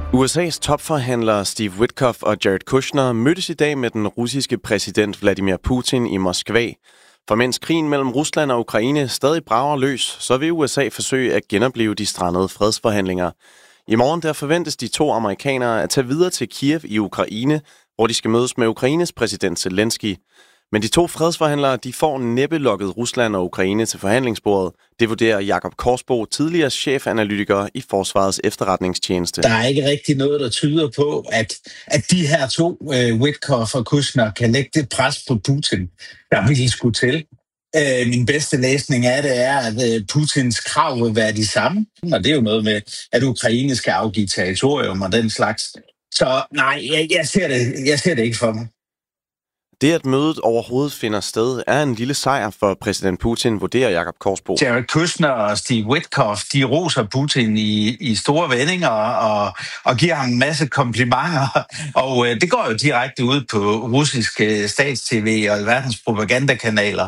USA's topforhandlere Steve Witkoff og Jared Kushner mødtes i dag med den russiske præsident Vladimir Putin i Moskva. For mens krigen mellem Rusland og Ukraine stadig brager løs, så vil USA forsøge at genoplive de strandede fredsforhandlinger. I morgen der forventes de to amerikanere at tage videre til Kiev i Ukraine, hvor de skal mødes med Ukraines præsident Zelensky. Men de to fredsforhandlere de får næppe lokket Rusland og Ukraine til forhandlingsbordet. Det vurderer Jakob Korsbo, tidligere chefanalytiker i Forsvarets efterretningstjeneste. Der er ikke rigtig noget, der tyder på, at de her to, Witkoff og Kushner, kan lægge det pres på Putin, der ville skulle til. Min bedste læsning af det er, at Putins krav vil være de samme. Og det er jo noget med, at Ukraine skal afgive territorium og den slags. Så nej, jeg ser det ikke for mig. Det, at mødet overhovedet finder sted, er en lille sejr for præsident Putin, vurderer Jakob Korsbo. Jared Kushner og Steve Witkoff, de roser Putin i store vendinger og giver ham en masse komplimenter. Og det går jo direkte ud på russiske stats-tv og verdens propagandakanaler.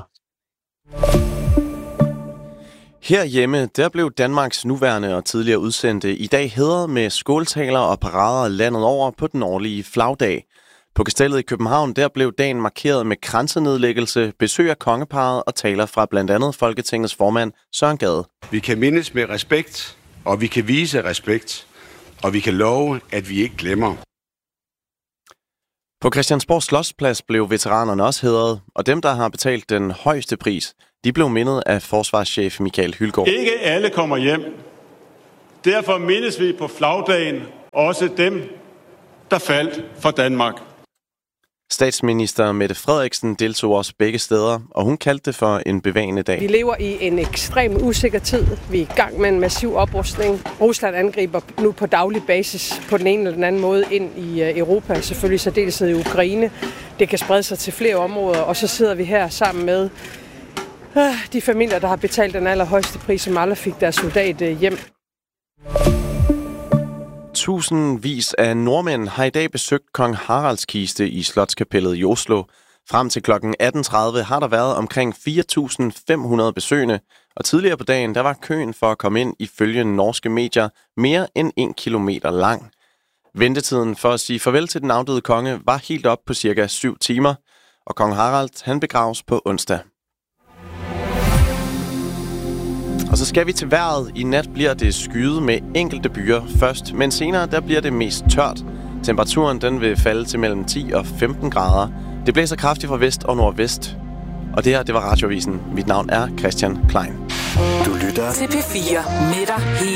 Herhjemme, der blev Danmarks nuværende og tidligere udsendte i dag hædret med skåltaler og parader landet over på den årlige flagdag. På Kastellet i København, der blev dagen markeret med kransenedlæggelse, besøg af kongeparret og taler fra blandt andet Folketingets formand Søren Gade. Vi kan mindes med respekt, og vi kan vise respekt, og vi kan love, at vi ikke glemmer. På Christiansborg Slotsplads blev veteranerne også hædret, og dem, der har betalt den højeste pris, de blev mindet af forsvarschef Michael Hylgaard. Ikke alle kommer hjem. Derfor mindes vi på flagdagen også dem, der faldt for Danmark. Statsminister Mette Frederiksen deltog også begge steder, og hun kaldte det for en bevægende dag. Vi lever i en ekstrem usikker tid. Vi er i gang med en massiv oprustning. Rusland angriber nu på daglig basis på den ene eller den anden måde ind i Europa, selvfølgelig særdeleshed i Ukraine. Det kan sprede sig til flere områder, og så sidder vi her sammen med de familier, der har betalt den allerhøjeste pris, som aldrig fik deres soldat hjem. Tusindvis af nordmænd har i dag besøgt kong Haralds kiste i Slotskapellet i Oslo. Frem til kl. 18.30 har der været omkring 4.500 besøgende, og tidligere på dagen der var køen for at komme ind ifølge norske medier mere end 1 kilometer lang. Ventetiden for at sige farvel til den afdøde konge var helt op på cirka 7 timer, og kong Harald han begraves på onsdag. Og så skal vi til vejret. I nat bliver det skyet med enkelte byer først, men senere der bliver det mest tørt. Temperaturen den vil falde til mellem 10 og 15 grader. Det blæser kraftigt fra vest og nordvest. Og det her, det var Radioavisen. Mit navn er Christian Klein. Du lytter til P4 med dig.